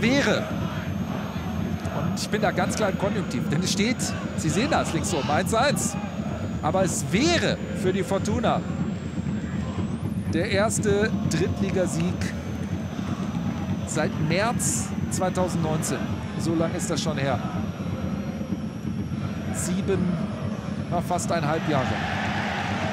wäre, und ich bin da ganz klar im Konjunktiv, denn es steht, Sie sehen das links oben, 1:1. Aber es wäre für die Fortuna der erste Drittligasieg seit März 2019. So lange ist das schon her. Fast 1,5 Jahre.